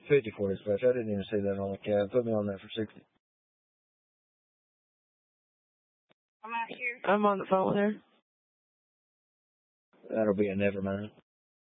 50 for dispatch. I didn't even see that on the cab. Put me on that for 60. I'm out here. I'm on the phone with her. That'll be a never mind.